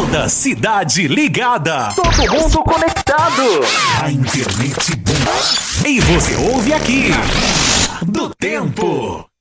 Toda cidade ligada. Todo mundo conectado. A internet boa. E você ouve aqui. Do Tempo.